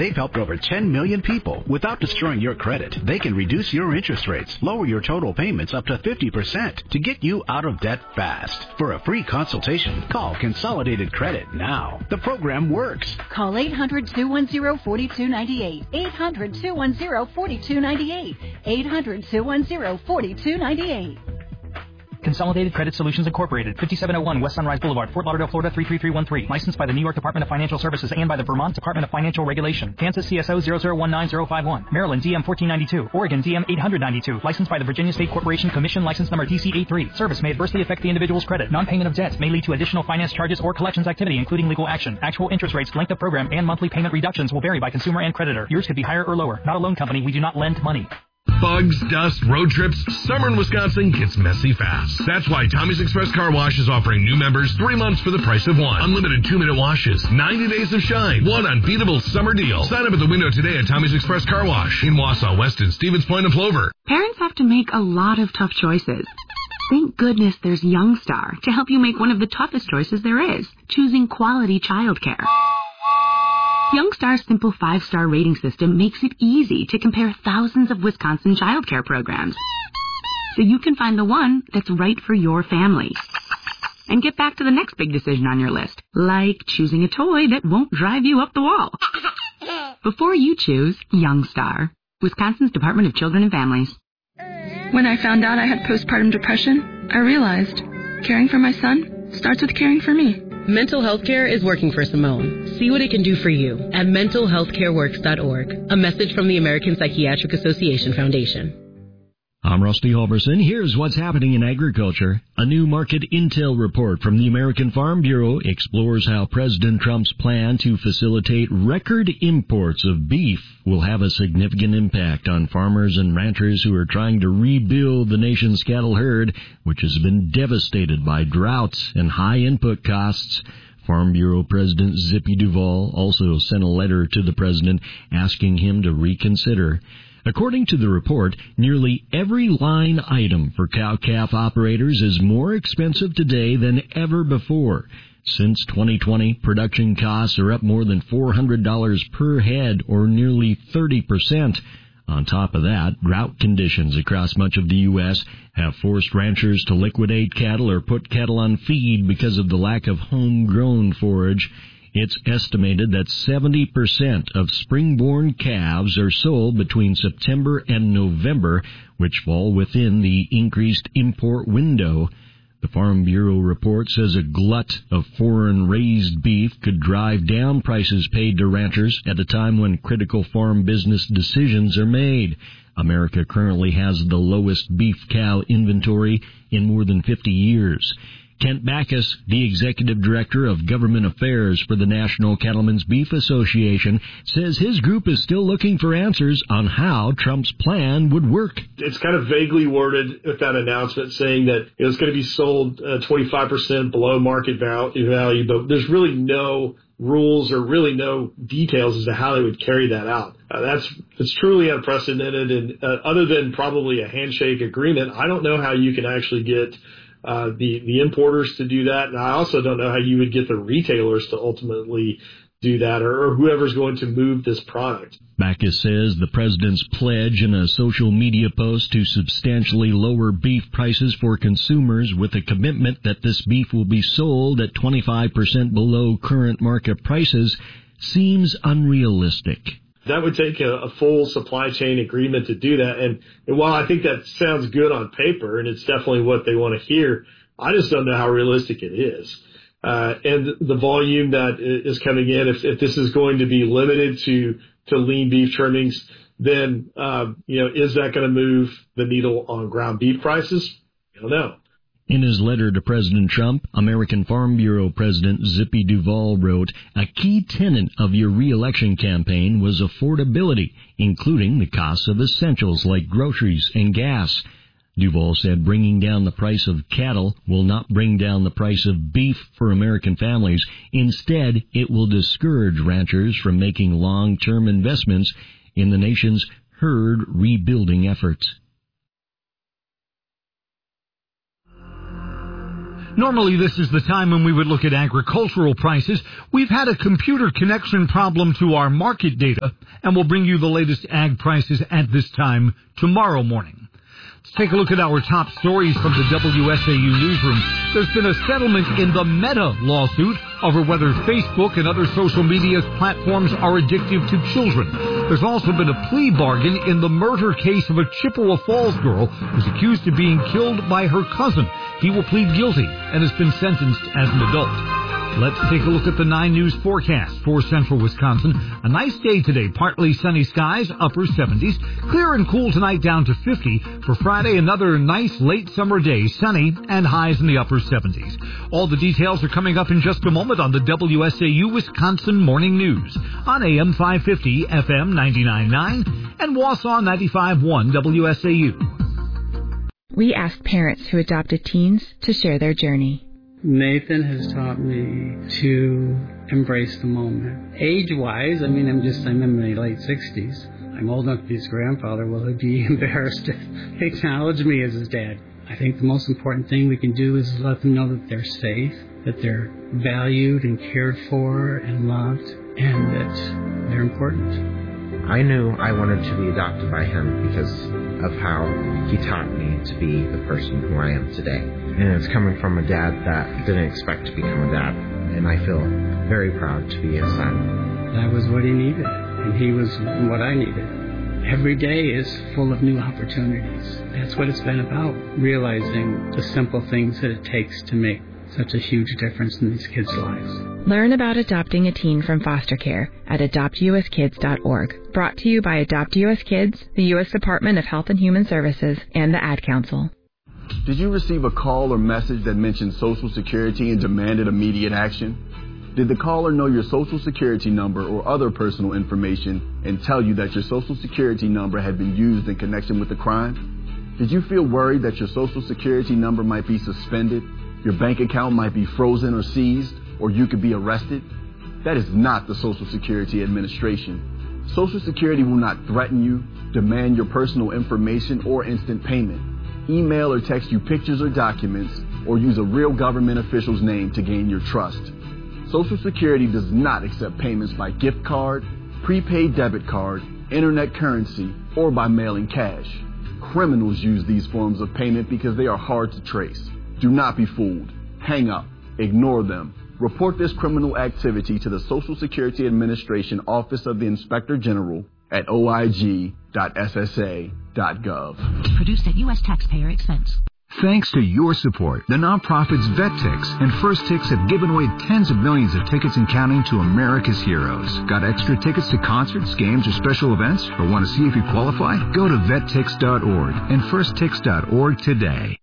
They've helped over 10 million people. Without destroying your credit, they can reduce your interest rates, lower your total payments up to 50% to get you out of debt fast. For a free consultation, call Consolidated Credit now. The program works. Call 800-210-4298. 800-210-4298. 800-210-4298. Consolidated Credit Solutions Incorporated, 5701 West Sunrise Boulevard, Fort Lauderdale, Florida 33313. Licensed by the New York Department of Financial Services and by the Vermont Department of Financial Regulation. Kansas CSO 0019051. Maryland DM 1492. Oregon DM 892. Licensed by the Virginia State Corporation Commission, license number DC83. Service may adversely affect the individual's credit. Non-payment of debts may lead to additional finance charges or collections activity, including legal action. Actual interest rates, length of program, and monthly payment reductions will vary by consumer and creditor. Yours could be higher or lower. Not a loan company. We do not lend money. Bugs, dust, road trips, summer in Wisconsin gets messy fast. That's why Tommy's Express Car Wash is offering new members 3 months for the price of one. Unlimited 2-minute washes, 90 days of shine, one unbeatable summer deal. Sign up at the window today at Tommy's Express Car Wash in Wausau, Weston, Stevens Point, and Plover. Parents have to make a lot of tough choices. Thank goodness there's Youngstar to help you make one of the toughest choices there is, choosing quality childcare. Youngstar's simple 5-star rating system makes it easy to compare thousands of Wisconsin childcare programs, so you can find the one that's right for your family. And get back to the next big decision on your list, like choosing a toy that won't drive you up the wall. Before you choose Youngstar, Wisconsin's Department of Children and Families. When I found out I had postpartum depression, I realized caring for my son starts with caring for me. Mental health care is working for Simone. See what it can do for you at mentalhealthcareworks.org. A message from the American Psychiatric Association Foundation. I'm Rusty Halverson. Here's what's happening in agriculture. A new market intel report from the American Farm Bureau explores how President Trump's plan to facilitate record imports of beef will have a significant impact on farmers and ranchers who are trying to rebuild the nation's cattle herd, which has been devastated by droughts and high input costs. Farm Bureau President Zippy Duvall also sent a letter to the president asking him to reconsider. According to the report, nearly every line item for cow-calf operators is more expensive today than ever before. Since 2020, production costs are up more than $400 per head, or nearly 30%. On top of that, drought conditions across much of the U.S. have forced ranchers to liquidate cattle or put cattle on feed because of the lack of homegrown forage. It's estimated that 70% of spring-born calves are sold between September and November, which fall within the increased import window. The Farm Bureau report says a glut of foreign-raised beef could drive down prices paid to ranchers at a time when critical farm business decisions are made. America currently has the lowest beef cow inventory in more than 50 years. Kent Backus, the executive director of government affairs for the National Cattlemen's Beef Association, says his group is still looking for answers on how Trump's plan would work. It's kind of vaguely worded with that announcement saying that it's going to be sold 25% below market value, but there's really no rules or really no details as to how they would carry that out. It's truly unprecedented, and other than probably a handshake agreement, I don't know how you can actually get the importers to do that, and I also don't know how you would get the retailers to ultimately do that, or whoever's going to move this product. Backus says the president's pledge in a social media post to substantially lower beef prices for consumers with a commitment that this beef will be sold at 25% below current market prices seems unrealistic. That would take a full supply chain agreement to do that. And while I think that sounds good on paper, and it's definitely what they want to hear, I just don't know how realistic it is. And the volume that is coming in, if this is going to be limited to lean beef trimmings, then, is that going to move the needle on ground beef prices? I don't know. In his letter to President Trump, American Farm Bureau President Zippy Duvall wrote, "A key tenet of your re-election campaign was affordability, including the costs of essentials like groceries and gas." Duvall said bringing down the price of cattle will not bring down the price of beef for American families. Instead, it will discourage ranchers from making long-term investments in the nation's herd rebuilding efforts. Normally, this is the time when we would look at agricultural prices. We've had a computer connection problem to our market data, and we'll bring you the latest ag prices at this time tomorrow morning. Let's take a look at our top stories from the WSAU newsroom. There's been a settlement in the Meta lawsuit over whether Facebook and other social media platforms are addictive to children. There's also been a plea bargain in the murder case of a Chippewa Falls girl who's accused of being killed by her cousin. He will plead guilty and has been sentenced as an adult. Let's take a look at the 9 News forecast for central Wisconsin. A nice day today. Partly sunny skies, upper 70s. Clear and cool tonight, down to 50. For Friday, another nice late summer day, sunny and highs in the upper 70s. All the details are coming up in just a moment on the WSAU Wisconsin Morning News on AM 550, FM 99.9, and Wausau 95.1 WSAU. We ask parents who adopted teens to share their journey. Nathan has taught me to embrace the moment. Age-wise, I'm in my late 60s. I'm old enough to be his grandfather. Will he be embarrassed to acknowledge me as his dad? I think the most important thing we can do is let them know that they're safe, that they're valued and cared for and loved, and that they're important. I knew I wanted to be adopted by him because of how he taught me to be the person who I am today. And it's coming from a dad that didn't expect to become a dad. And I feel very proud to be his son. That was what he needed, and he was what I needed. Every day is full of new opportunities. That's what it's been about, realizing the simple things that it takes to make such a huge difference in these kids' lives. Learn about adopting a teen from foster care at adoptuskids.org. Brought to you by Adopt US Kids, the U.S. Department of Health and Human Services, and the Ad Council. Did you receive a call or message that mentioned Social Security and demanded immediate action? Did the caller know your Social Security number or other personal information and tell you that your Social Security number had been used in connection with the crime? Did you feel worried that your Social Security number might be suspended, your bank account might be frozen or seized, or you could be arrested? That is not the Social Security Administration. Social Security will not threaten you, demand your personal information, or instant payment. Email or text you pictures or documents, or use a real government official's name to gain your trust. Social Security does not accept payments by gift card, prepaid debit card, internet currency, or by mailing cash. Criminals use these forms of payment because they are hard to trace. Do not be fooled. Hang up. Ignore them. Report this criminal activity to the Social Security Administration Office of the Inspector General at oig.ssa.gov. Produced at U.S. taxpayer expense. Thanks to your support, the nonprofits VetTix and First Tix have given away tens of millions of tickets and counting to America's heroes. Got extra tickets to concerts, games, or special events? Or want to see if you qualify? Go to vettix.org and firsttix.org today.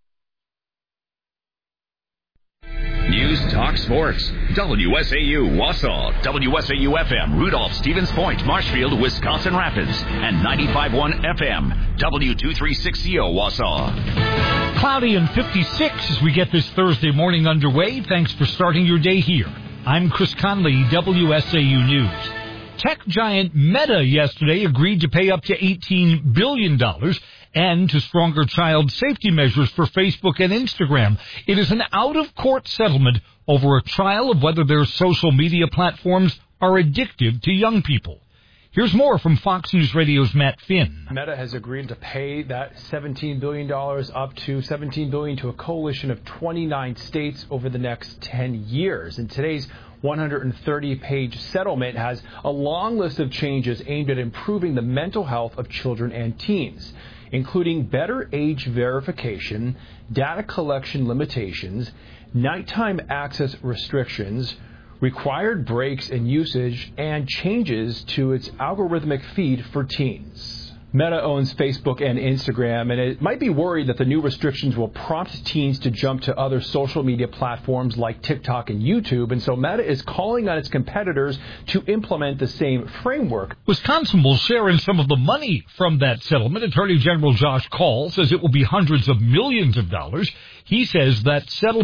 News Talk Sports. WSAU Wausau, WSAU FM Rudolph, Stevens Point, Marshfield, Wisconsin Rapids, and 95.1 FM W236CO Wausau. Cloudy and 56 as we get this Thursday morning underway. Thanks for starting your day here. I'm Chris Conley, WSAU News. Tech giant Meta yesterday agreed to pay up to $18 billion and to stronger child safety measures for Facebook and Instagram. It is an out-of-court settlement over a trial of whether their social media platforms are addictive to young people. Here's more from Fox News Radio's Matt Finn. Meta has agreed to pay that $17 billion, up to $17 billion, to a coalition of 29 states over the next 10 years. And today's 130-page settlement has a long list of changes aimed at improving the mental health of children and teens, including better age verification, data collection limitations, nighttime access restrictions, required breaks in usage, and changes to its algorithmic feed for teens. Meta owns Facebook and Instagram, and it might be worried that the new restrictions will prompt teens to jump to other social media platforms like TikTok and YouTube, and so Meta is calling on its competitors to implement the same framework. Wisconsin will share in some of the money from that settlement. Attorney General Josh Kaul says it will be hundreds of millions of dollars. He says that settlement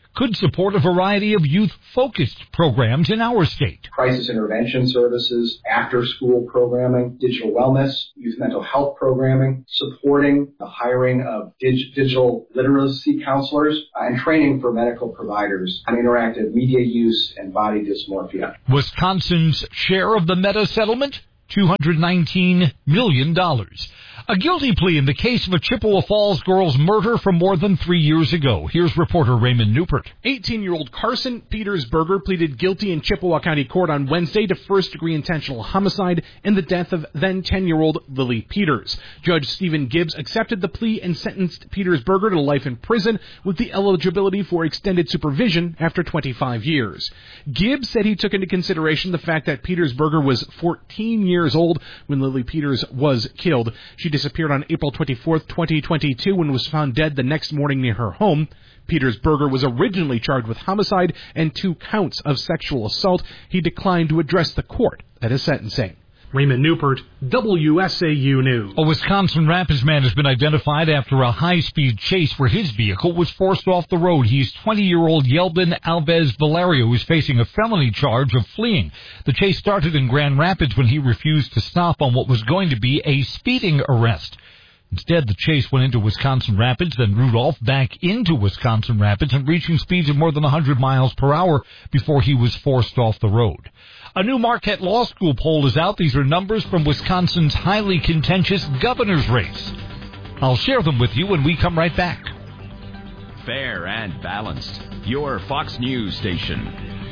could support a variety of youth-focused programs in our state. Crisis intervention services, after-school programming, digital wellness, youth mental health programming, supporting the hiring of digital literacy counselors, and training for medical providers on interactive media use and body dysmorphia. Wisconsin's share of the Meta settlement, $219 million. A guilty plea in the case of a Chippewa Falls girl's murder from more than 3 years ago. Here's reporter Raymond Newport. 18-year-old Carson Petersberger pleaded guilty in Chippewa County Court on Wednesday to first-degree intentional homicide in the death of then 10-year-old Lily Peters. Judge Stephen Gibbs accepted the plea and sentenced Petersberger to life in prison with the eligibility for extended supervision after 25 years. Gibbs said he took into consideration the fact that Petersberger was 14 years old when Lily Peters was killed. She disappeared on April 24, 2022, and was found dead the next morning near her home. Petersberger was originally charged with homicide and 2 counts of sexual assault. He declined to address the court at his sentencing. Raymond Newport, WSAU News. A Wisconsin Rapids man has been identified after a high-speed chase where his vehicle was forced off the road. He's 20-year-old Yelvin Alves Valerio, who is facing a felony charge of fleeing. The chase started in Grand Rapids when he refused to stop on what was going to be a speeding arrest. Instead, the chase went into Wisconsin Rapids, then Rudolph back into Wisconsin Rapids, and reaching speeds of more than 100 miles per hour before he was forced off the road. A new Marquette Law School poll is out. These are numbers from Wisconsin's highly contentious governor's race. I'll share them with you when we come right back. Fair and balanced. Your Fox News station.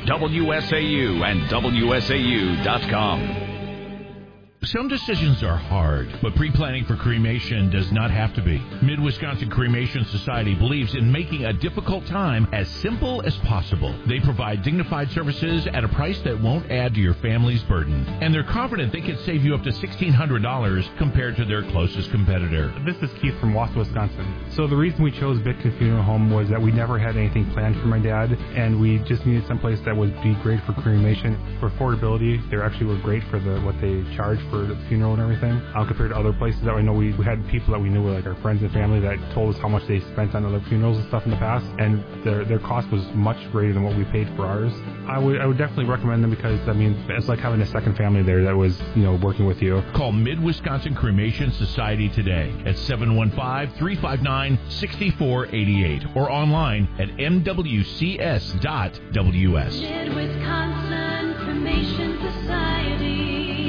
WSAU and WSAU.com. Some decisions are hard, but pre-planning for cremation does not have to be. Mid-Wisconsin Cremation Society believes in making a difficult time as simple as possible. They provide dignified services at a price that won't add to your family's burden. And they're confident they can save you up to $1,600 compared to their closest competitor. This is Keith from Wausau, Wisconsin. So the reason we chose Bitkin Funeral Home was that we never had anything planned for my dad, and we just needed someplace that would be great for cremation. For affordability, they actually were great for what they charge for the funeral and everything, compared to other places that I know we had people that we knew were like our friends and family that told us how much they spent on other funerals and stuff in the past, and their cost was much greater than what we paid for ours. I would definitely recommend them because, I mean, it's like having a second family there that was, working with you. Call Mid-Wisconsin Cremation Society today at 715-359-6488 or online at mwcs.ws. Mid-Wisconsin Cremation Society.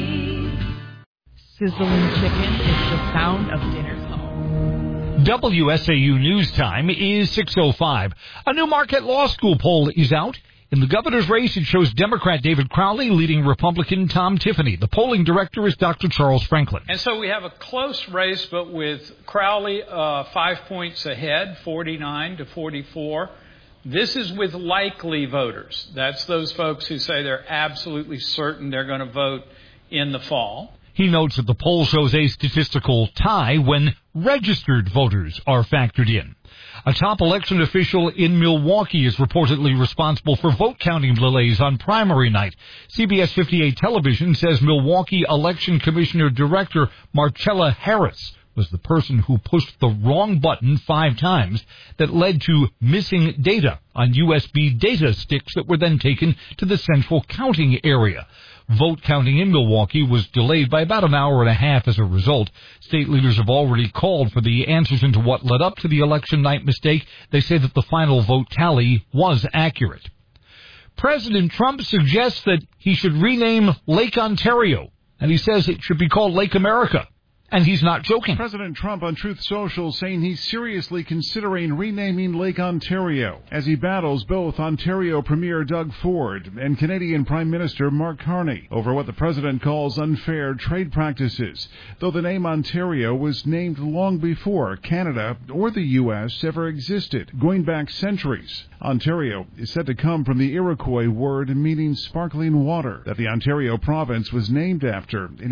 Sizzling chicken is the sound of dinner's home. WSAU News Time is 6:05. A new Marquette Law School poll is out. In the governor's race, it shows Democrat David Crowley leading Republican Tom Tiffany. The polling director is Dr. Charles Franklin. And so we have a close race, but with Crowley 5 points ahead, 49 to 44. This is with likely voters. That's those folks who say they're absolutely certain they're going to vote in the fall. He notes that the poll shows a statistical tie when registered voters are factored in. A top election official in Milwaukee is reportedly responsible for vote counting delays on primary night. CBS 58 television says Milwaukee Election Commissioner Director Marcella Harris was the person who pushed the wrong button 5 times that led to missing data on USB data sticks that were then taken to the central counting area. Vote counting in Milwaukee was delayed by about an hour and a half as a result. State leaders have already called for the answers into what led up to the election night mistake. They say that the final vote tally was accurate. President Trump suggests that he should rename Lake Ontario, and he says it should be called Lake America. And he's not joking. President Trump on Truth Social saying he's seriously considering renaming Lake Ontario as he battles both Ontario Premier Doug Ford and Canadian Prime Minister Mark Carney over what the president calls unfair trade practices, though the name Ontario was named long before Canada or the U.S. ever existed, going back centuries. Ontario is said to come from the Iroquois word meaning sparkling water that the Ontario province was named after in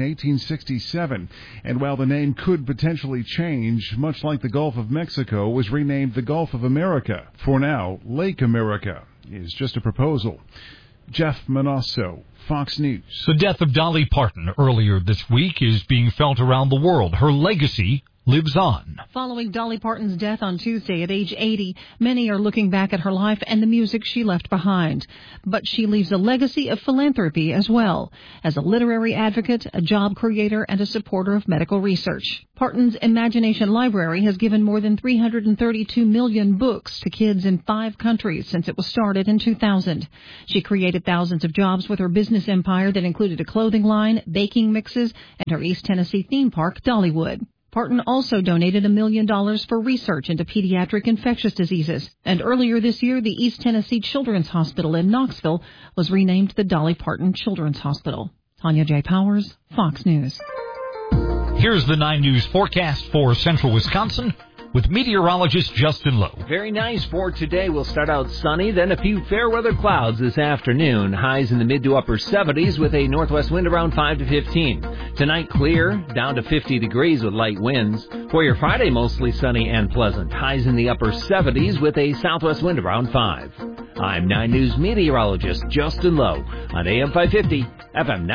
1867, and while the name could potentially change, much like the Gulf of Mexico was renamed the Gulf of America, for now, Lake America is just a proposal. Jeff Manasso, Fox News. The death of Dolly Parton earlier this week is being felt around the world. Her legacy lives on. Following Dolly Parton's death on Tuesday at age 80, many are looking back at her life and the music she left behind. But she leaves a legacy of philanthropy as well, as a literary advocate, a job creator, and a supporter of medical research. Parton's Imagination Library has given more than 332 million books to kids in 5 countries since it was started in 2000. She created thousands of jobs with her business empire that included a clothing line, baking mixes, and her East Tennessee theme park, Dollywood. Parton also donated $1 million for research into pediatric infectious diseases. And earlier this year, the East Tennessee Children's Hospital in Knoxville was renamed the Dolly Parton Children's Hospital. Tanya J. Powers, Fox News. Here's the 9 News forecast for central Wisconsin with meteorologist Justin Lowe. Very nice for today. We'll start out sunny, then a few fair weather clouds this afternoon. Highs in the mid to upper 70s with a northwest wind around 5 to 15. Tonight clear, down to 50 degrees with light winds. For your Friday, mostly sunny and pleasant. Highs in the upper 70s with a southwest wind around 5. I'm 9 News meteorologist Justin Lowe on AM 550, FM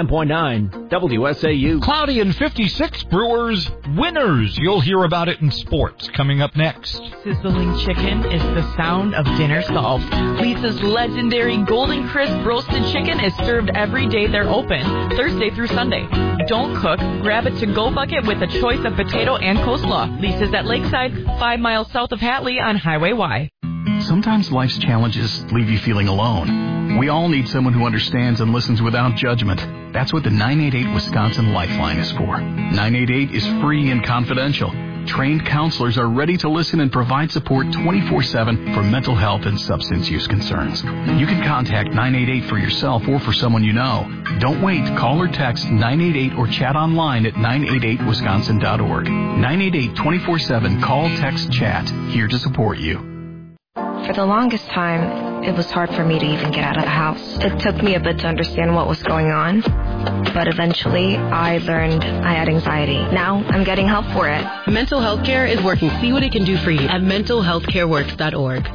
99.9, WSAU. Cloudy and 56, Brewers winners. You'll hear about it in sports coming up next. Sizzling chicken is the sound of dinner solved. Lisa's legendary Golden Crisp roasted chicken is served every day they're open, Thursday through Sunday. Don't cook, grab a to-go bucket with a choice of potato and coleslaw. Lisa's at Lakeside, 5 miles south of Hatley on Highway Y. Sometimes life's challenges leave you feeling alone. We all need someone who understands and listens without judgment. That's what the 988 Wisconsin Lifeline is for. 988 is free and confidential. Trained counselors are ready to listen and provide support 24/7 for mental health and substance use concerns. You can contact 988 for yourself or for someone you know. Don't wait. Call or text 988 or chat online at 988wisconsin.org. 988 24/7. Call, text, chat. Here to support you. For the longest time, it was hard for me to even get out of the house. It took me a bit to understand what was going on, but eventually I learned I had anxiety. Now I'm getting help for it. Mental Health Care is working. See what it can do for you at mentalhealthcareworks.org.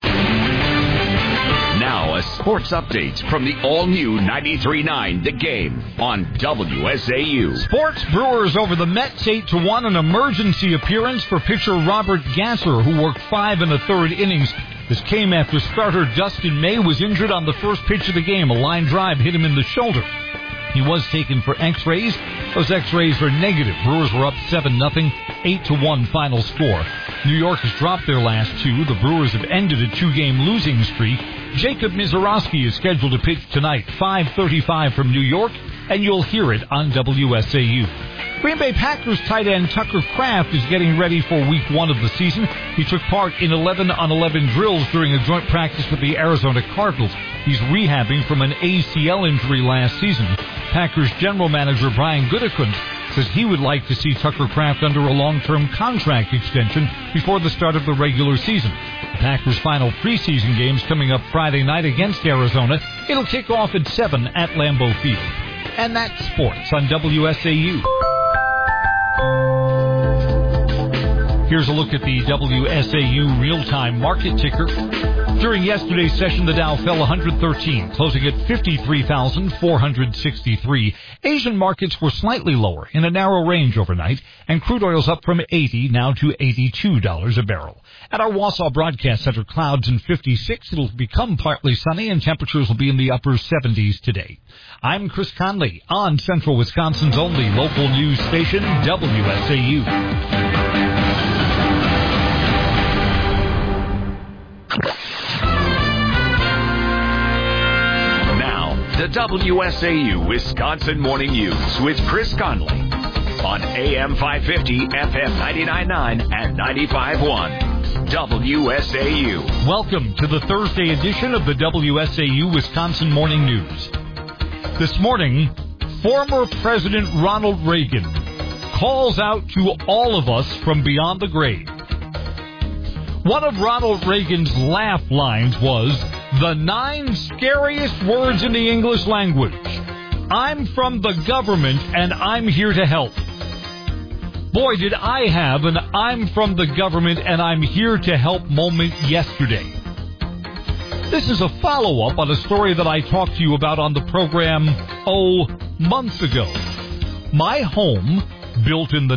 Now a sports update from the all-new 93.9 The Game on WSAU. Sports, Brewers over the Mets 8-1, an emergency appearance for pitcher Robert Gasser, who worked 5 1/3 innings. This came after starter Dustin May was injured on the first pitch of the game. A line drive hit him in the shoulder. He was taken for x-rays. Those x-rays are negative. Brewers were up 7-0, 8-1 final score. New York has dropped their last 2. The Brewers have ended a 2-game losing streak. Jacob Mizorowski is scheduled to pitch tonight, 5:35 from New York, and you'll hear it on WSAU. Green Bay Packers tight end Tucker Kraft is getting ready for Week 1 of the season. He took part in 11-on-11 drills during a joint practice with the Arizona Cardinals. He's rehabbing from an ACL injury last season. Packers general manager Brian Gutekunst says he would like to see Tucker Kraft under a long-term contract extension before the start of the regular season. The Packers' final preseason game's coming up Friday night against Arizona. It'll kick off at 7 at Lambeau Field. And that's sports on WSAU. Here's a look at the WSAU real-time market ticker. During yesterday's session, the Dow fell 113, closing at 53,463. Asian markets were slightly lower in a narrow range overnight, and crude oil's up from $80 now to $82 a barrel. At our Wausau Broadcast Center, clouds in 56. It'll become partly sunny, and temperatures will be in the upper 70s today. I'm Chris Conley on Central Wisconsin's only local news station, WSAU. Now, the WSAU Wisconsin Morning News with Chris Conley on AM 550, FM 99.9 and 95.1. WSAU. Welcome to the Thursday edition of the WSAU Wisconsin Morning News. This morning, former President Ronald Reagan calls out to all of us from beyond the grave. One of Ronald Reagan's laugh lines was, "The 9 scariest words in the English language. I'm from the government and I'm here to help." Boy, did I have an "I'm from the government and I'm here to help" moment yesterday. This is a follow-up on a story that I talked to you about on the program, months ago. My home built in the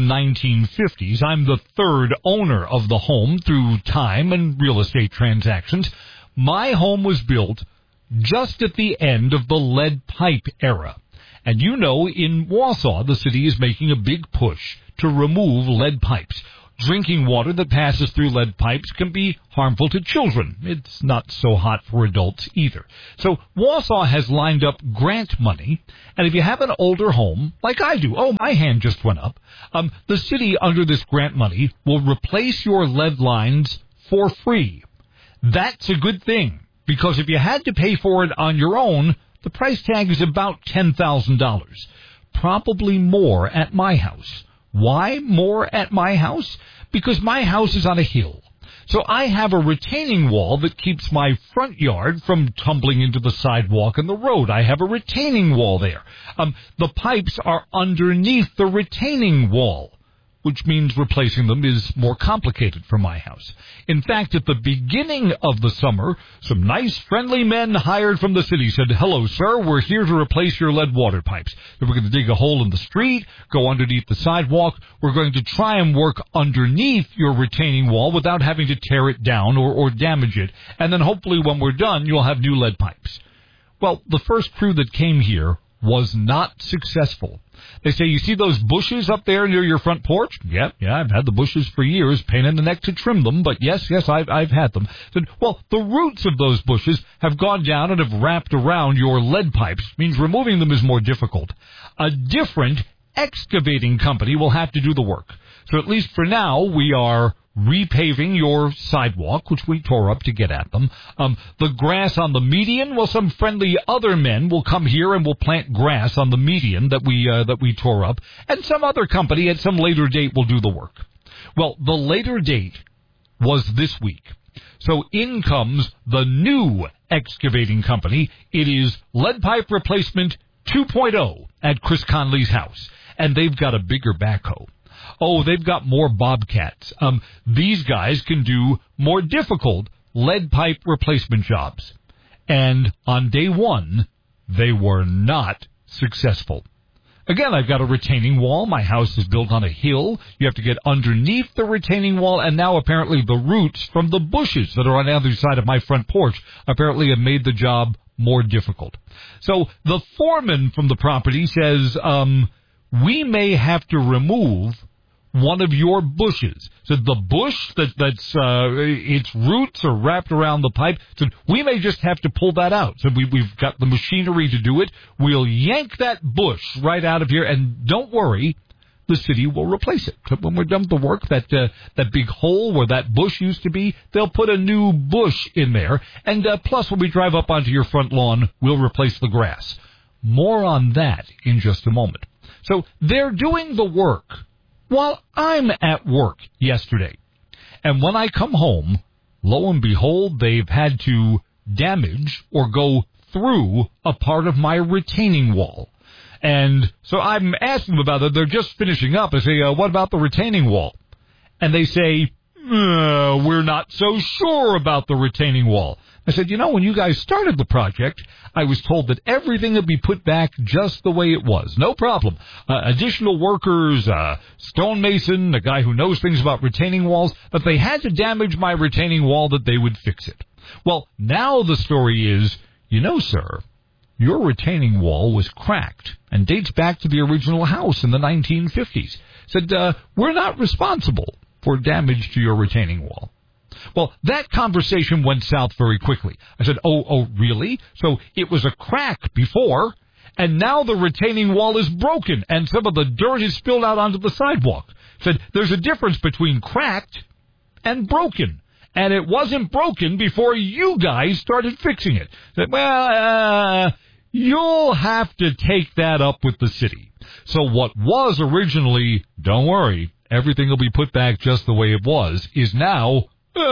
1950s. I'm the third owner of the home through time and real estate transactions. My home was built just at the end of the lead pipe era. And you know, in Wausau, the city is making a big push to remove lead pipes. Drinking water that passes through lead pipes can be harmful to children. It's not so hot for adults either. So Wausau has lined up grant money, and if you have an older home, like I do, my hand just went up, the city under this grant money will replace your lead lines for free. That's a good thing, because if you had to pay for it on your own, the price tag is about $10,000, probably more at my house. Why more at my house? Because my house is on a hill. So I have a retaining wall that keeps my front yard from tumbling into the sidewalk and the road. I have a retaining wall there. The pipes are underneath the retaining wall, which means replacing them is more complicated for my house. In fact, at the beginning of the summer, some nice, friendly men hired from the city said, "Hello, sir, we're here to replace your lead water pipes. We're going to dig a hole in the street, go underneath the sidewalk. We're going to try and work underneath your retaining wall without having to tear it down or damage it. And then hopefully when we're done, you'll have new lead pipes." Well, the first crew that came here was not successful. They say, "You see those bushes up there near your front porch?" Yeah, I've had the bushes for years, pain in the neck to trim them, but yes, I've had them. Said, "Well, the roots of those bushes have gone down and have wrapped around your lead pipes. Means removing them is more difficult. A different excavating company will have to do the work. So at least for now, we are repaving your sidewalk, which we tore up to get at them. The grass on the median, well, some friendly other men will come here and will plant grass on the median that we tore up, and some other company at some later date will do the work." Well, the later date was this week. So in comes the new excavating company. It is Lead Pipe Replacement 2.0 at Chris Conley's house, and they've got a bigger backhoe. Oh, they've got more bobcats. These guys can do more difficult lead pipe replacement jobs. And on day one, they were not successful. Again, I've got a retaining wall. My house is built on a hill. You have to get underneath the retaining wall, and now apparently the roots from the bushes that are on the other side of my front porch apparently have made the job more difficult. So the foreman from the property says, "We may have to remove one of your bushes." So the bush that's its roots are wrapped around the pipe. So we may just have to pull that out. So we've got the machinery to do it. We'll yank that bush right out of here, and don't worry, the city will replace it. So when we're done with the work, that big hole where that bush used to be, they'll put a new bush in there. And plus, when we drive up onto your front lawn, we'll replace the grass. More on that in just a moment. So they're doing the work while I'm at work yesterday. And when I come home, lo and behold, they've had to damage or go through a part of my retaining wall. And so I'm asking them about it. They're just finishing up. I say, "What about the retaining wall?" And they say, "We're not so sure about the retaining wall." I said, "When you guys started the project, I was told that everything would be put back just the way it was. No problem. Additional workers, stonemason, a guy who knows things about retaining walls, but they had to damage my retaining wall that they would fix it." Well, now the story is, sir, your retaining wall was cracked and dates back to the original house in the 1950s. Said, "We're not responsible for damage to your retaining wall." Well, that conversation went south very quickly. I said, oh, really? So it was a crack before, and now the retaining wall is broken, and some of the dirt is spilled out onto the sidewalk. I said, there's a difference between cracked and broken, and it wasn't broken before you guys started fixing it. I said, well, you'll have to take that up with the city. So what was originally, don't worry, everything will be put back just the way it was, is now,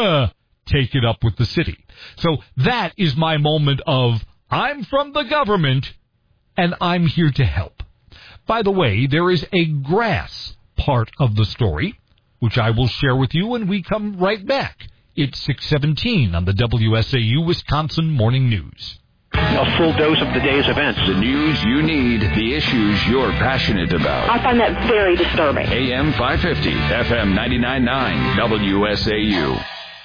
take it up with the city. So that is my moment of, I'm from the government, and I'm here to help. By the way, there is a grass part of the story, which I will share with you when we come right back. It's 6:17 on the WSAU Wisconsin Morning News. A full dose of the day's events. The news you need, the issues you're passionate about. I find that very disturbing. AM 550, FM 99.9, WSAU.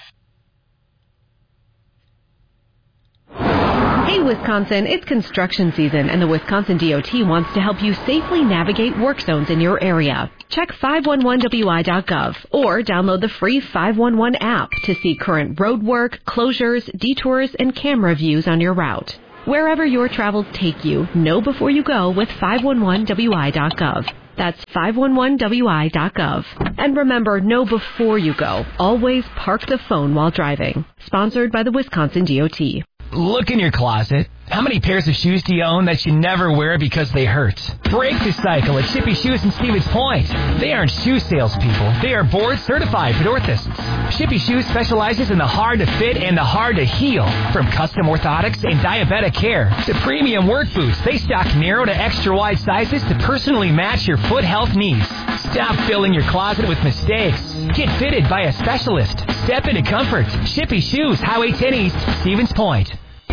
Hey, Wisconsin, it's construction season, and the Wisconsin DOT wants to help you safely navigate work zones in your area. Check 511wi.gov or download the free 511 app to see current road work, closures, detours, and camera views on your route. Wherever your travels take you, know before you go with 511wi.gov. That's 511wi.gov. And remember, know before you go. Always park the phone while driving. Sponsored by the Wisconsin DOT. Look in your closet. How many pairs of shoes do you own that you never wear because they hurt? Break the cycle at Shippy Shoes in Stevens Point. They aren't shoe salespeople. They are board-certified orthotists. Shippy Shoes specializes in the hard-to-fit and the hard-to-heal. From custom orthotics and diabetic care to premium work boots, they stock narrow to extra-wide sizes to personally match your foot health needs. Stop filling your closet with mistakes. Get fitted by a specialist. Step into comfort. Shippy Shoes, Highway 10 East, Stevens Point.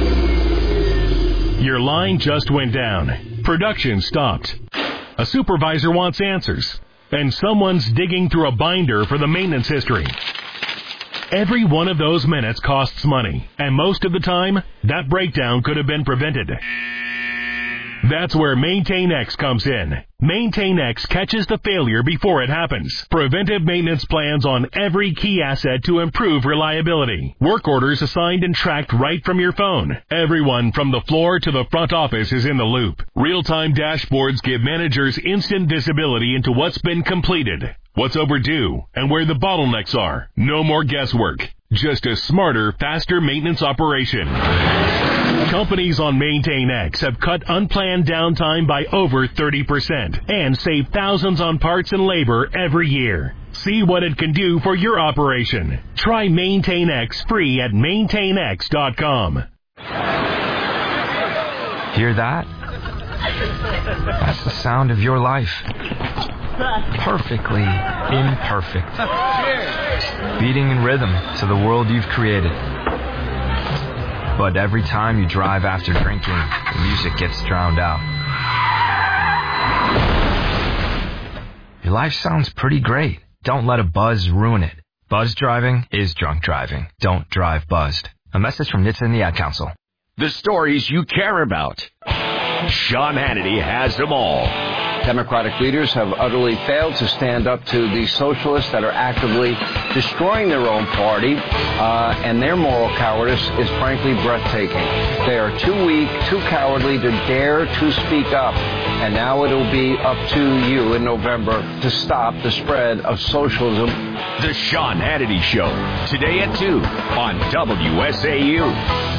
Your line just went down. Production stopped. A supervisor wants answers. And someone's digging through a binder for the maintenance history. Every one of those minutes costs money. And most of the time, that breakdown could have been prevented. That's where MaintainX comes in. MaintainX catches the failure before it happens. Preventive maintenance plans on every key asset to improve reliability. Work orders assigned and tracked right from your phone. Everyone from the floor to the front office is in the loop. Real-time dashboards give managers instant visibility into what's been completed, what's overdue, and where the bottlenecks are. No more guesswork. Just a smarter, faster maintenance operation. Companies on MaintainX have cut unplanned downtime by over 30% and save thousands on parts and labor every year. See what it can do for your operation. Try MaintainX free at maintainx.com. Hear that? That's the sound of your life. Perfectly imperfect. Beating in rhythm to the world you've created. But every time you drive after drinking, the music gets drowned out. Your life sounds pretty great. Don't let a buzz ruin it. Buzz driving is drunk driving. Don't drive buzzed. A message from NHTSA and the Ad Council. The stories you care about. Sean Hannity has them all. Democratic leaders have utterly failed to stand up to the socialists that are actively destroying their own party, and their moral cowardice is frankly breathtaking. They are too weak, too cowardly to dare to speak up, and now it'll be up to you in November to stop the spread of socialism. The Sean Hannity Show, today at 2 on WSAU.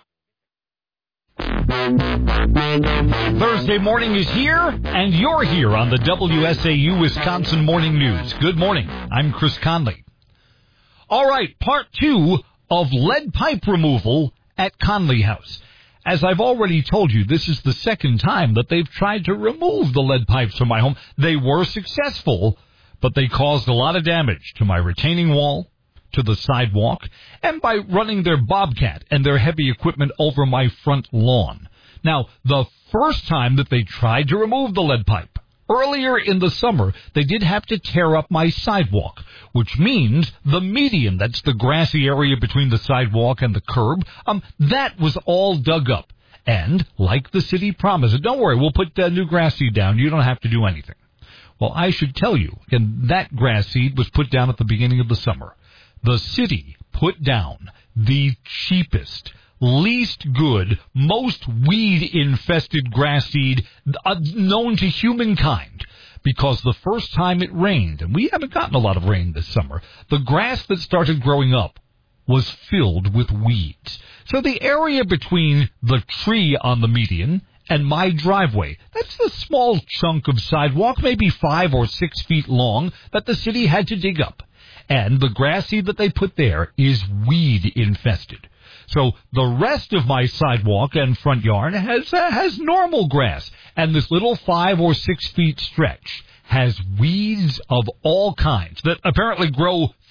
Thursday morning is here, and you're here on the WSAU Wisconsin Morning News. Good morning. I'm Chris Conley. All right, part 2 of lead pipe removal at Conley House. As I've already told you, this is the second time that they've tried to remove the lead pipes from my home. They were successful, but they caused a lot of damage to my retaining wall, to the sidewalk, and by running their Bobcat and their heavy equipment over my front lawn. Now, the first time that they tried to remove the lead pipe, earlier in the summer, they did have to tear up my sidewalk, which means the median, that's the grassy area between the sidewalk and the curb, that was all dug up. And, like the city promised, don't worry, we'll put new grass seed down, you don't have to do anything. Well, I should tell you, again, that grass seed was put down at the beginning of the summer. The city put down the cheapest, least good, most weed-infested grass seed known to humankind. Because the first time it rained, and we haven't gotten a lot of rain this summer, the grass that started growing up was filled with weeds. So the area between the tree on the median and my driveway, that's the small chunk of sidewalk, maybe 5 or 6 feet long, that the city had to dig up. And the grass seed that they put there is weed-infested. So the rest of my sidewalk and front yard has normal grass. And this little 5 or 6 feet stretch has weeds of all kinds that apparently grow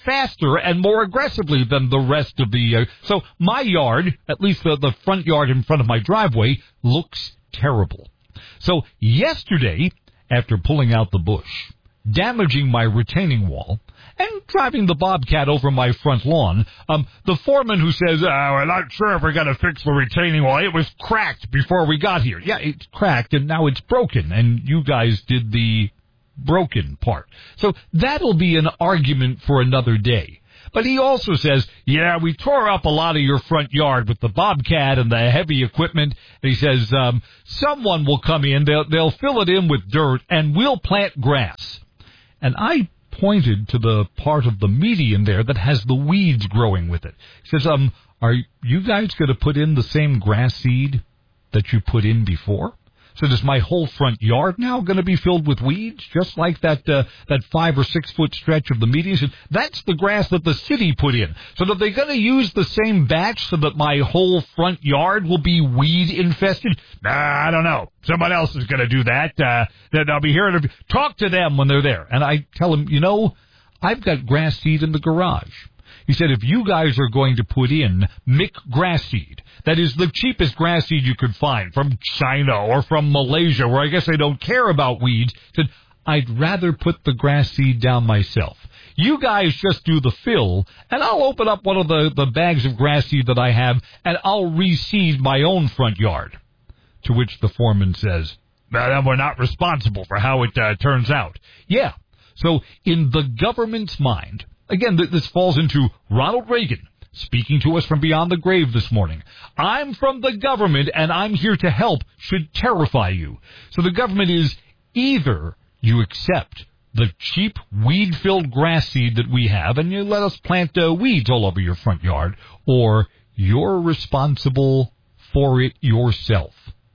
faster and more aggressively than the rest of the... so my yard, at least the front yard in front of my driveway, looks terrible. So yesterday, after pulling out the bush, damaging my retaining wall, and driving the Bobcat over my front lawn, the foreman who says, we're not sure if we're going to fix the retaining wall, it was cracked before we got here. Yeah, it's cracked, and now it's broken, and you guys did the broken part. So that'll be an argument for another day. But he also says, yeah, we tore up a lot of your front yard with the Bobcat and the heavy equipment. And he says, someone will come in, they'll fill it in with dirt, and we'll plant grass. And I pointed to the part of the median there that has the weeds growing with it. He says, are you guys going to put in the same grass seed that you put in before? So is my whole front yard now going to be filled with weeds, just like that 5 or 6 foot stretch of the median? So that's the grass that the city put in. So are they going to use the same batch so that my whole front yard will be weed infested? I don't know. Someone else is going to do that. Then I'll be here to talk to them when they're there. And I tell them, I've got grass seed in the garage. He said, if you guys are going to put in Mick grass seed, that is the cheapest grass seed you could find from China or from Malaysia, where I guess they don't care about weeds, he said, I'd rather put the grass seed down myself. You guys just do the fill, and I'll open up one of the bags of grass seed that I have, and I'll reseed my own front yard. To which the foreman says, then we're not responsible for how it turns out. Yeah, so in the government's mind, again, this falls into Ronald Reagan speaking to us from beyond the grave this morning. I'm from the government, and I'm here to help should terrify you. So the government is either you accept the cheap weed-filled grass seed that we have, and you let us plant weeds all over your front yard, or you're responsible for it yourself.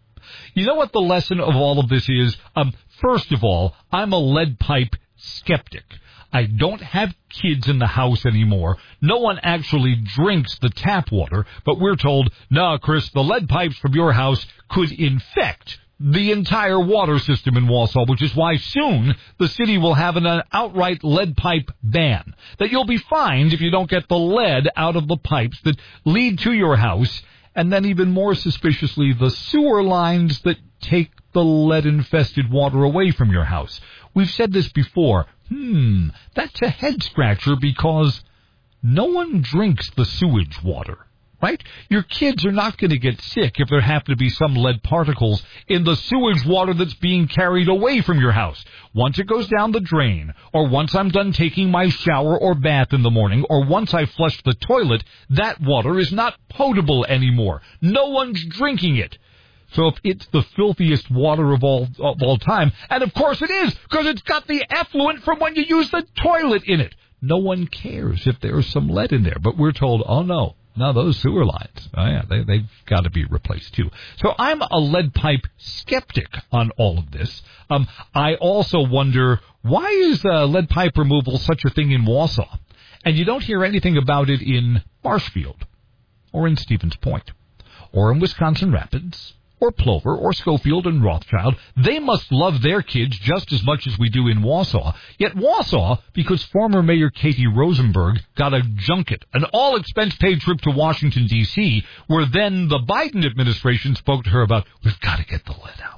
You know what the lesson of all of this is? First of all, I'm a lead pipe skeptic. I don't have kids in the house anymore. No one actually drinks the tap water, but we're told, no, Chris, the lead pipes from your house could infect the entire water system in Wausau, which is why soon the city will have an outright lead pipe ban. That you'll be fined if you don't get the lead out of the pipes that lead to your house, and then even more suspiciously, the sewer lines that take the lead-infested water away from your house. We've said this before. That's a head-scratcher because no one drinks the sewage water, right? Your kids are not going to get sick if there happen to be some lead particles in the sewage water that's being carried away from your house. Once it goes down the drain, or once I'm done taking my shower or bath in the morning, or once I flush the toilet, that water is not potable anymore. No one's drinking it. So if it's the filthiest water of all time, and of course it is, because it's got the effluent from when you use the toilet in it. No one cares if there's some lead in there, but we're told, oh no, those sewer lines, they've got to be replaced too. So I'm a lead pipe skeptic on all of this. I also wonder, why is lead pipe removal such a thing in Wausau? And you don't hear anything about it in Marshfield, or in Stevens Point, or in Wisconsin Rapids, or Plover, or Schofield and Rothschild. They must love their kids just as much as we do in Wausau. Yet Wausau, because former Mayor Katie Rosenberg got a junket, an all-expense-paid trip to Washington, D.C., where then the Biden administration spoke to her about, we've got to get the lead out.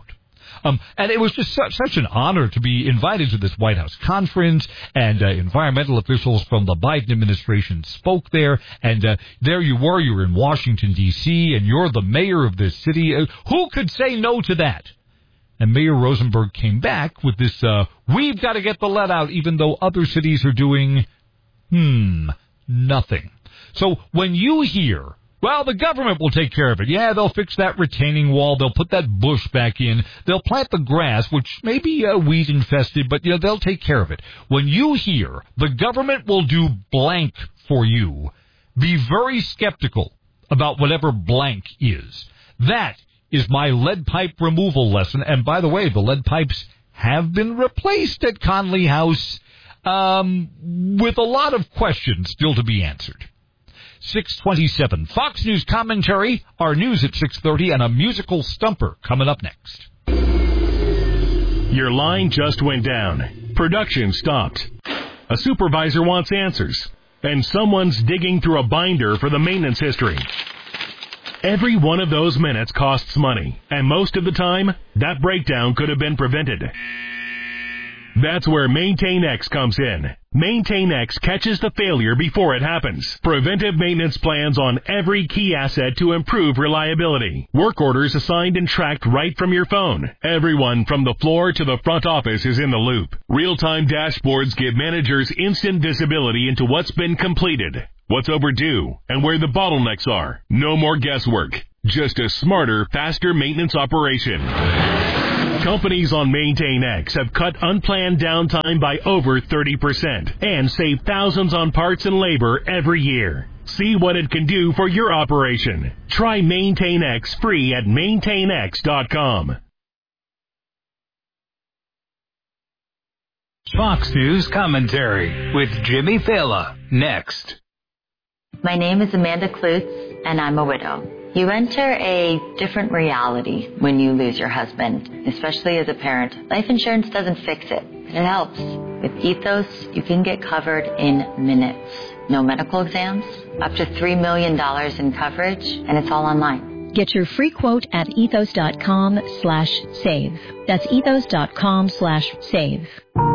And it was just such an honor to be invited to this White House conference, and environmental officials from the Biden administration spoke there, and there you were in Washington, D.C., and you're the mayor of this city. Who could say no to that? And Mayor Rosenberg came back with this, we've got to get the lead out, even though other cities are doing, nothing. So when you hear, well, the government will take care of it. Yeah, they'll fix that retaining wall. They'll put that bush back in. They'll plant the grass, which may be weed infested, but they'll take care of it. When you hear the government will do blank for you, be very skeptical about whatever blank is. That is my lead pipe removal lesson. And by the way, the lead pipes have been replaced at Conley House with a lot of questions still to be answered. 6:27. Fox News commentary, our news at 6:30, and a musical stumper coming up next. Your line just went down. Production stopped. A supervisor wants answers. and someone's digging through a binder for the maintenance history. Every one of those minutes costs money, and most of the time, that breakdown could have been prevented. That's where MaintainX comes in. MaintainX catches the failure before it happens. Preventive maintenance plans on every key asset to improve reliability. Work orders assigned and tracked right from your phone. Everyone from the floor to the front office is in the loop. Real-time dashboards give managers instant visibility into what's been completed, what's overdue, and where the bottlenecks are. No more guesswork. Just a smarter, faster maintenance operation. Companies on MaintainX have cut unplanned downtime by over 30% and save thousands on parts and labor every year. See what it can do for your operation. Try MaintainX free at maintainx.com. Fox News Commentary with Jimmy Fallon. Next. My name is Amanda Klutz, and I'm a widow. You enter a different reality when you lose your husband, especially as a parent. Life insurance doesn't fix it, but it helps. With Ethos, you can get covered in minutes. No medical exams, up to $3 million in coverage, and it's all online. Get your free quote at ethos.com/save. That's ethos.com/save.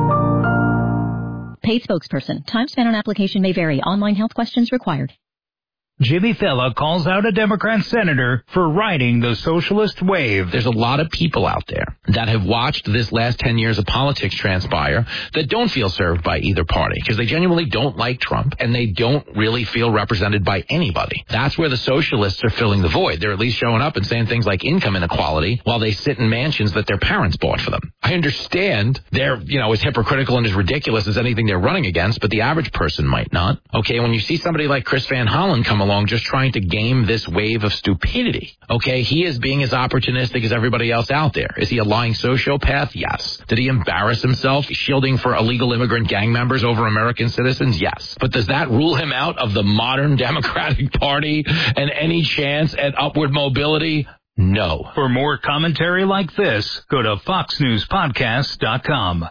Paid spokesperson. Time spent on application may vary. Online health questions required. Jimmy Fallon calls out a Democrat senator for riding the socialist wave. There's a lot of people out there that have watched this last 10 years of politics transpire that don't feel served by either party because they genuinely don't like Trump and they don't really feel represented by anybody. That's where the socialists are filling the void. They're at least showing up and saying things like income inequality while they sit in mansions that their parents bought for them. I understand they're, as hypocritical and as ridiculous as anything they're running against, but the average person might not. Okay, when you see somebody like Chris Van Hollen come along just trying to game this wave of stupidity. Okay, he is being as opportunistic as everybody else out there. Is he a lying sociopath? Yes. Did he embarrass himself shielding for illegal immigrant gang members over American citizens? Yes. But does that rule him out of the modern Democratic Party and any chance at upward mobility? No. For more commentary like this, go to foxnewspodcast.com.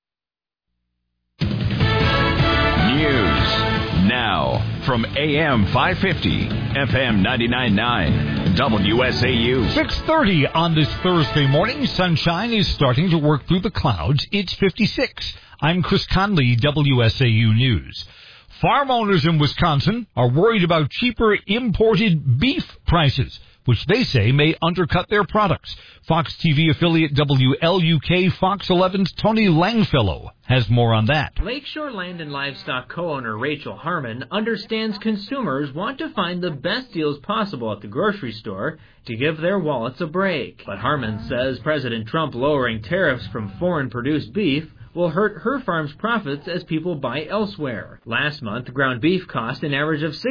News now from AM 550, FM 99.9, WSAU. 6:30 on this Thursday morning. Sunshine is starting to work through the clouds. It's 56. I'm Chris Conley, WSAU News. Farm owners in Wisconsin are worried about cheaper imported beef prices, which they say may undercut their products. Fox TV affiliate WLUK Fox 11's Tony Langfellow has more on that. Lakeshore Land and Livestock co-owner Rachel Harmon understands consumers want to find the best deals possible at the grocery store to give their wallets a break. But Harmon says President Trump lowering tariffs from foreign-produced beef will hurt her farm's profits as people buy elsewhere. Last month, ground beef cost an average of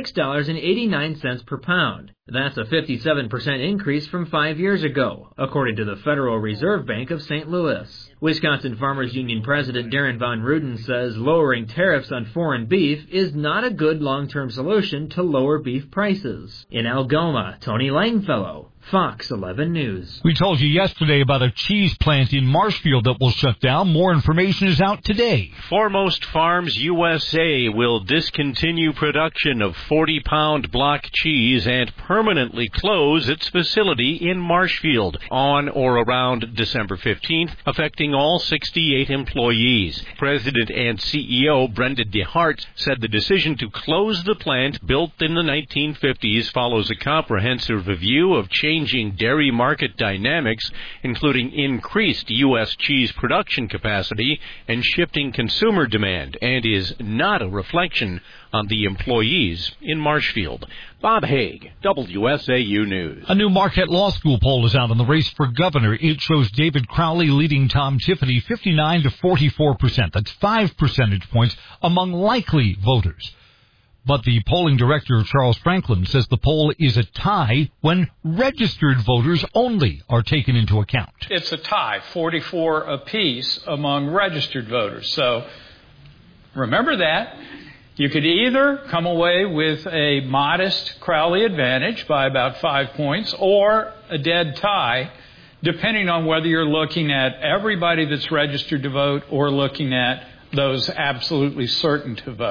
$6.89 per pound. That's a 57% increase from 5 years ago, according to the Federal Reserve Bank of St. Louis. Wisconsin Farmers Union President Darren Von Ruden says lowering tariffs on foreign beef is not a good long-term solution to lower beef prices. In Algoma, Tony Langfellow, Fox 11 News. We told you yesterday about a cheese plant in Marshfield that will shut down. More information is out today. Foremost Farms USA will discontinue production of 40-pound block cheese and permanently close its facility in Marshfield on or around December 15th, affecting all 68 employees. President and CEO Brenda DeHart said the decision to close the plant built in the 1950s follows a comprehensive review of changing dairy market dynamics, including increased U.S. cheese production capacity and shifting consumer demand, and is not a reflection on the employees in Marshfield. Bob Haig, WSAU News. A new Marquette Law School poll is out on the race for governor. It shows David Crowley leading Tom Tiffany 59 to 44%. That's 5 percentage points among likely voters. But the polling director, Charles Franklin, says the poll is a tie when registered voters only are taken into account. It's a tie, 44 apiece among registered voters. So remember that. You could either come away with a modest Crowley advantage by about 5 points or a dead tie, depending on whether you're looking at everybody that's registered to vote or looking at those absolutely certain to vote.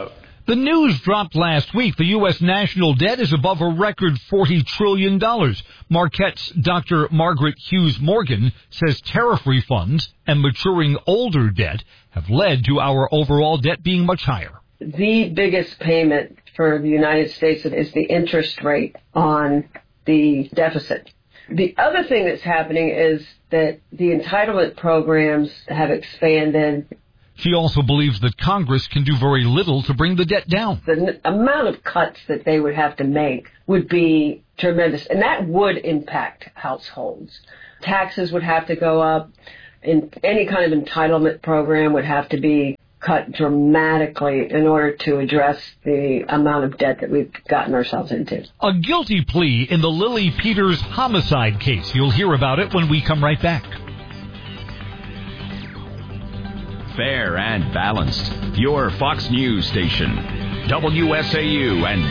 The news dropped last week. The U.S. national debt is above a record $40 trillion. Marquette's Dr. Margaret Hughes Morgan says tariff refunds and maturing older debt have led to our overall debt being much higher. The biggest payment for the United States is the interest rate on the deficit. The other thing that's happening is that the entitlement programs have expanded. She also believes that Congress can do very little to bring the debt down. The amount of cuts that they would have to make would be tremendous, and that would impact households. Taxes would have to go up, and any kind of entitlement program would have to be cut dramatically in order to address the amount of debt that we've gotten ourselves into. A guilty plea in the Lily Peters homicide case. You'll hear about it when we come right back. Fair and balanced. Your Fox News station. WSAU and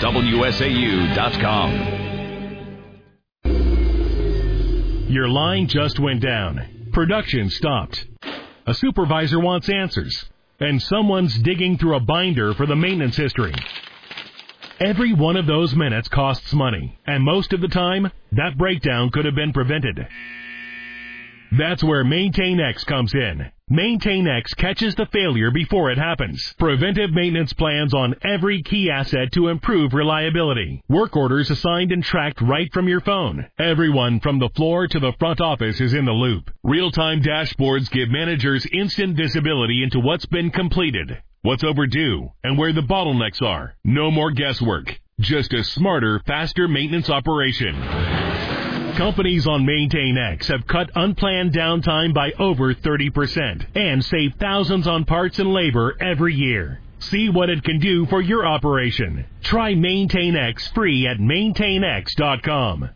WSAU.com. Your line just went down. Production stopped. A supervisor wants answers. And someone's digging through a binder for the maintenance history. Every one of those minutes costs money. And most of the time, that breakdown could have been prevented. That's where MaintainX comes in. MaintainX catches the failure before it happens. Preventive maintenance plans on every key asset to improve reliability. Work orders assigned and tracked right from your phone. Everyone from the floor to the front office is in the loop. Real-time dashboards give managers instant visibility into what's been completed, what's overdue, and where the bottlenecks are. No more guesswork. Just a smarter, faster maintenance operation. Companies on MaintainX have cut unplanned downtime by over 30% and save thousands on parts and labor every year. See what it can do for your operation. Try MaintainX free at maintainx.com.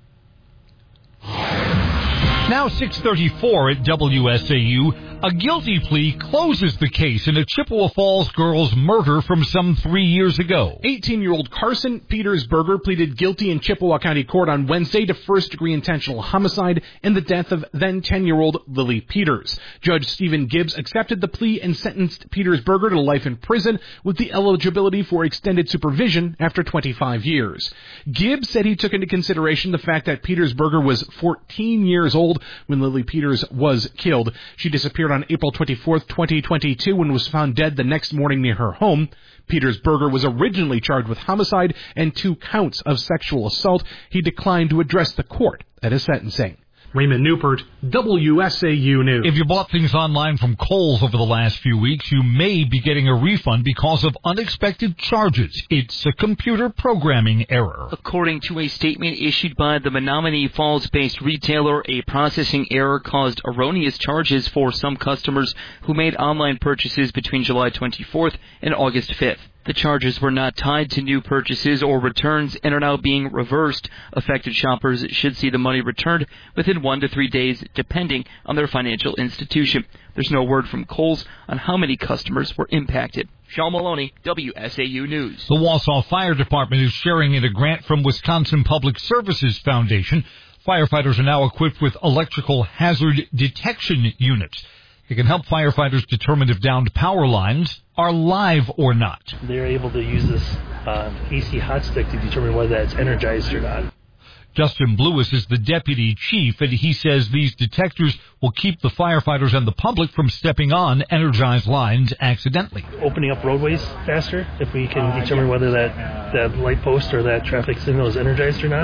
Now 6:34 at WSAU. A guilty plea closes the case in a Chippewa Falls girl's murder from some 3 years ago. 18-year-old Carson Petersberger pleaded guilty in Chippewa County Court on Wednesday to first-degree intentional homicide in the death of then 10-year-old Lily Peters. Judge Stephen Gibbs accepted the plea and sentenced Petersberger to life in prison with the eligibility for extended supervision after 25 years. Gibbs said he took into consideration the fact that Petersberger was 14 years old when Lily Peters was killed. She disappeared on April 24, 2022, and was found dead the next morning near her home. Petersberger was originally charged with homicide and 2 counts of sexual assault. He declined to address the court at his sentencing. Raymond Newport, WSAU News. If you bought things online from Kohl's over the last few weeks, you may be getting a refund because of unexpected charges. It's a computer programming error. According to a statement issued by the Menominee Falls-based retailer, a processing error caused erroneous charges for some customers who made online purchases between July 24th and August 5th. The charges were not tied to new purchases or returns and are now being reversed. Affected shoppers should see the money returned within 1 to 3 days, depending on their financial institution. There's no word from Kohl's on how many customers were impacted. Sean Maloney, WSAU News. The Wausau Fire Department is sharing in a grant from Wisconsin Public Services Foundation. Firefighters are now equipped with electrical hazard detection units. It can help firefighters determine if downed power lines are live or not. They're able to use this AC hot stick to determine whether that's energized or not. Justin Blewis is the deputy chief, and he says these detectors will keep the firefighters and the public from stepping on energized lines accidentally. Opening up roadways faster, if we can determine whether that light post or that traffic signal is energized or not.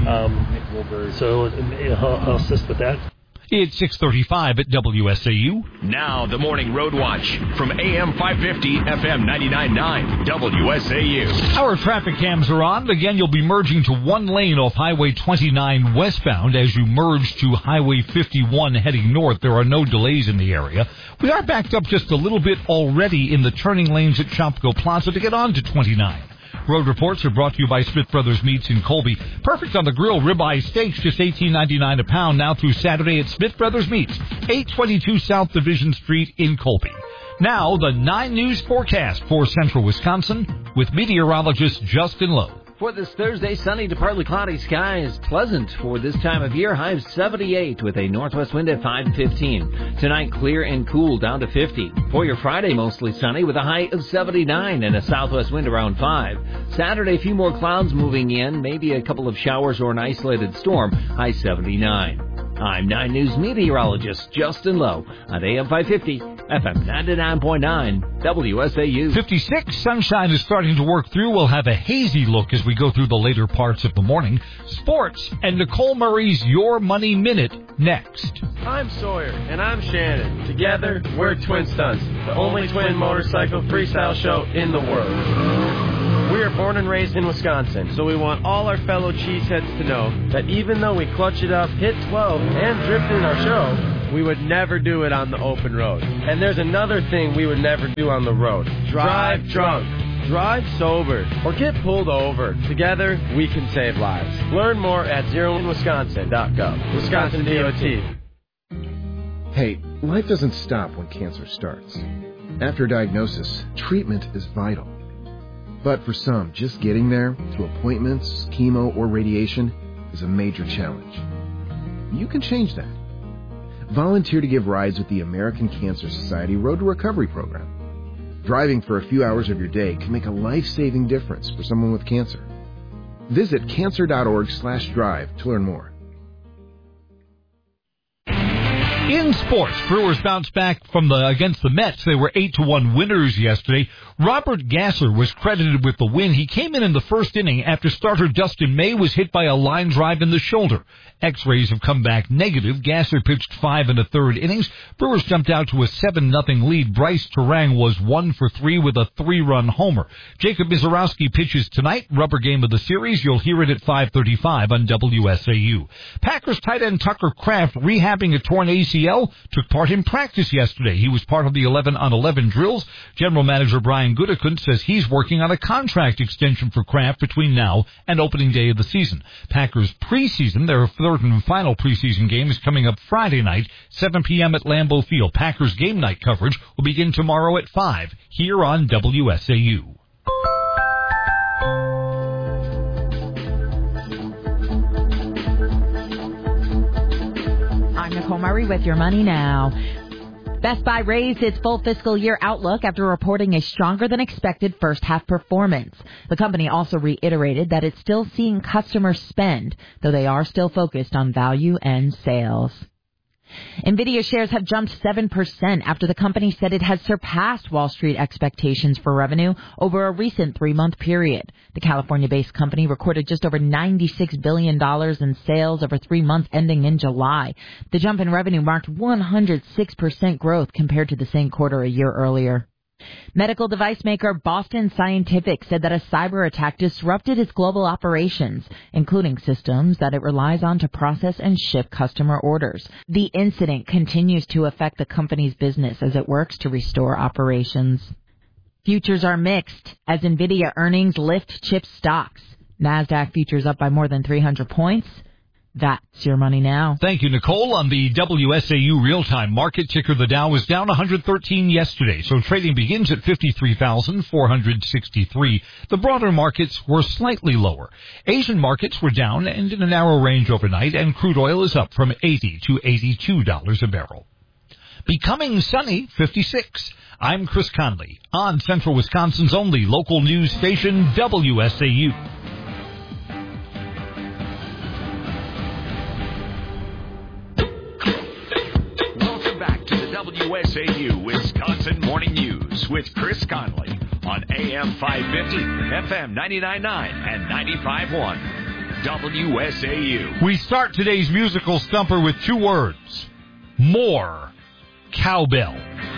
So I'll assist with that. It's 6:35 at WSAU. Now the Morning Road Watch from AM 550, FM 99.9, WSAU. Our traffic cams are on. Again, you'll be merging to one lane off Highway 29 westbound as you merge to Highway 51 heading north. There are no delays in the area. We are backed up just a little bit already in the turning lanes at Shopko Plaza to get on to 29. Road reports are brought to you by Smith Brothers Meats in Colby. Perfect on the grill, ribeye steaks, just $18.99 a pound now through Saturday at Smith Brothers Meats, 822 South Division Street in Colby. Now, the 9 News forecast for central Wisconsin with meteorologist Justin Lowe. for this Thursday. Sunny to partly cloudy skies. Pleasant for this time of year. High of 78 with a northwest wind at 5 to 15. Tonight, clear and cool down to 50. For your Friday, mostly sunny with a high of 79 and a southwest wind around 5. Saturday, a few more clouds moving in. Maybe a couple of showers or an isolated storm. High 79. I'm 9 News meteorologist Justin Lowe on AM 550, FM 99.9, WSAU. 56, sunshine is starting to work through. We'll have a hazy look as we go through the later parts of the morning. Sports and Nicole Murray's Your Money Minute next. I'm Sawyer, and I'm Shannon. Together, we're Twin Stunts, the only twin motorcycle freestyle show in the world. We are born and raised in Wisconsin, so we want all our fellow cheeseheads to know that even though we clutch it up, hit 12, and drift in our show, we would never do it on the open road. And there's another thing we would never do on the road. Drive drunk. Drive sober. Or get pulled over. Together, we can save lives. Learn more at zeroinwisconsin.gov. Wisconsin DOT. Hey, life doesn't stop when cancer starts. After diagnosis, treatment is vital. But for some, just getting there, to appointments, chemo, or radiation, is a major challenge. You can change that. Volunteer to give rides with the American Cancer Society Road to Recovery program. Driving for a few hours of your day can make a life-saving difference for someone with cancer. Visit cancer.org/drive to learn more. In sports, Brewers bounced back against the Mets. They were 8-1 winners yesterday. Robert Gasser was credited with the win. He came in the first inning after starter Dustin May was hit by a line drive in the shoulder. X-rays have come back negative. Gasser pitched 5 1/3 innings. Brewers jumped out to a 7-0 lead. Bryce Terang was 1 for 3 with a 3-run homer. Jacob Mizorowski pitches tonight. Rubber game of the series. You'll hear it at 5:35 on WSAU. Packers tight end Tucker Kraft, rehabbing a torn ACL, took part in practice yesterday. He was part of the 11-on-11 drills. General Manager Brian Gutekunst says he's working on a contract extension for Kraft between now and opening day of the season. Packers preseason, their third and final preseason game, is coming up Friday night, 7 p.m. at Lambeau Field. Packers game night coverage will begin tomorrow at 5 here on WSAU. I'm Nicole Murray with Your Money Now. Best Buy raised its full fiscal year outlook after reporting a stronger than expected first half performance. The company also reiterated that it's still seeing customers spend, though they are still focused on value and sales. NVIDIA shares have jumped 7% after the company said it has surpassed Wall Street expectations for revenue over a recent 3-month period. The California-based company recorded just over $96 billion in sales over 3 months ending in July. The jump in revenue marked 106% growth compared to the same quarter a year earlier. Medical device maker Boston Scientific said that a cyber attack disrupted its global operations, including systems that it relies on to process and ship customer orders. The incident continues to affect the company's business as it works to restore operations. Futures are mixed as NVIDIA earnings lift chip stocks. NASDAQ futures up by more than 300 points. That's Your Money Now. Thank you, Nicole. On the WSAU real-time market ticker, the Dow was down 113 yesterday, so trading begins at 53,463. The broader markets were slightly lower. Asian markets were down and in a narrow range overnight, and crude oil is up from $80 to $82 a barrel. Becoming sunny, 56. I'm Chris Conley on Central Wisconsin's only local news station, WSAU. WSAU Wisconsin Morning News with Chris Conley on AM 550, FM 99.9, and 95.1. WSAU. We start today's musical stumper with 2 words. More cowbell.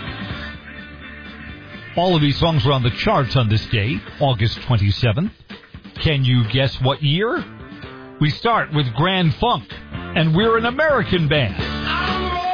All of these songs were on the charts on this day, August 27th. Can you guess what year? We start with Grand Funk, and we're an American band.